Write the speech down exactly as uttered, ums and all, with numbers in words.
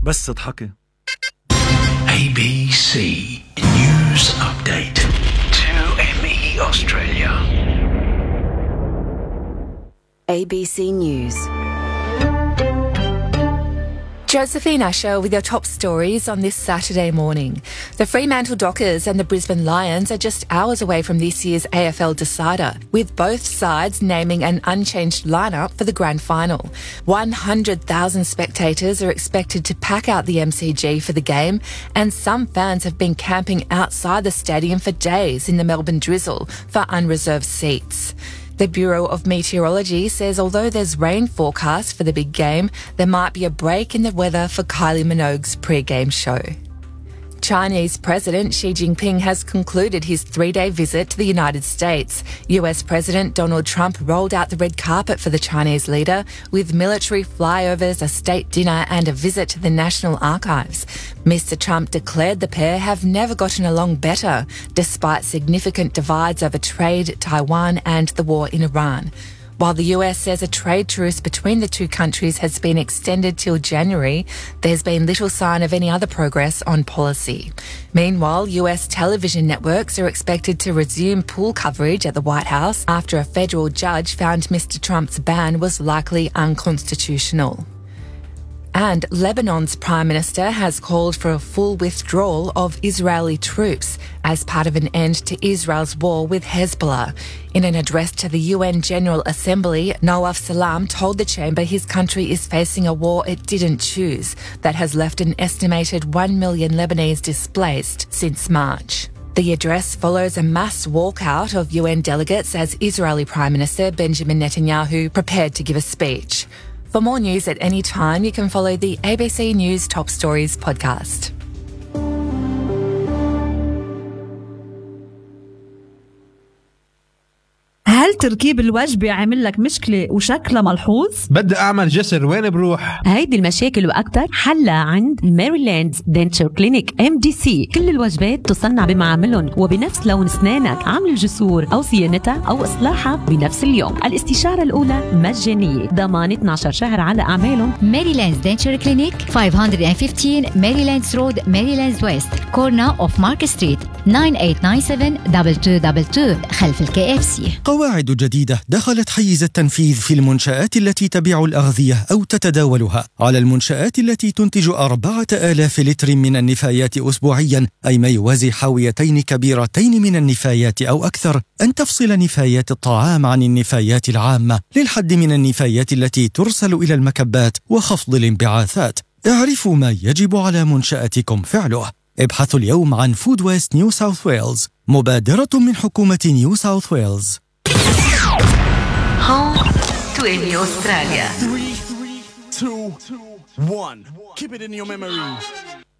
بس اضحكي. A B C News Update. two M E Australia. A B C News. Josephine Usher with your top stories on this Saturday morning. The Fremantle Dockers and the Brisbane Lions are just hours away from this year's A F L decider, with both sides naming an unchanged lineup for the grand final. one hundred thousand spectators are expected to pack out the M C G for the game, and some fans have been camping outside the stadium for days in the Melbourne drizzle for unreserved seats. The Bureau of Meteorology says although there's rain forecast for the big game, there might be a break in the weather for Kylie Minogue's pre-game show. Chinese President Xi Jinping has concluded his three-day visit to the United States. U S President Donald Trump rolled out the red carpet for the Chinese leader with military flyovers, a state dinner and a visit to the National Archives. Mister Trump declared the pair have never gotten along better, despite significant divides over trade, Taiwan and the war in Iran. While the U S says a trade truce between the two countries has been extended till January, there's been little sign of any other progress on policy. Meanwhile, U S television networks are expected to resume pool coverage at the White House after a federal judge found Mister Trump's ban was likely unconstitutional. And Lebanon's Prime Minister has called for a full withdrawal of Israeli troops as part of an end to Israel's war with Hezbollah. In an address to the U N General Assembly, Nawaf Salam told the chamber his country is facing a war it didn't choose that has left an estimated one million Lebanese displaced since March. The address follows a mass walkout of U N delegates as Israeli Prime Minister Benjamin Netanyahu prepared to give a speech. For more news at any time, you can follow the A B C News Top Stories podcast. هل تركيب الوجبة عامل لك مشكلة وشكلها ملحوظ؟ بدي أعمل جسر، وين بروح؟ هيدي المشاكل وأكتر حلها عند ميريلاند دنتشر كلينيك إم دي سي. كل الوجبات تصنع بمعاملهم وبنفس لون أسنانك، عمل الجسور أو صيانتها أو إصلاحها بنفس اليوم. الاستشارة الأولى مجانية، ضمان اثنا عشر شهر على أعمالهم. ميريلاند دنتشر كلينيك خمسمية وخمستاشر ميريلاندز رود، ميريلاندز ويست، كورنا أوف مارك ستريت، تسعة ثمانية تسعة سبعة اثنين اثنين اثنين اثنين خلف الكي اف سي. قواعد جديدة دخلت حيز التنفيذ في المنشآت التي تبيع الأغذية أو تتداولها. على المنشآت التي تنتج أربعة آلاف لتر من النفايات أسبوعيا، أي ما يوازي حاويتين كبيرتين من النفايات أو أكثر، أن تفصل نفايات الطعام عن النفايات العامة للحد من النفايات التي ترسل إلى المكبات وخفض الانبعاثات. اعرفوا ما يجب على منشأتكم فعله. ابحثوا اليوم عن فود ويست نيو ساوث ويلز، مبادرة من حكومة نيو ساوث ويلز. Home to M E Australia. three, two, one. Keep it in your memories.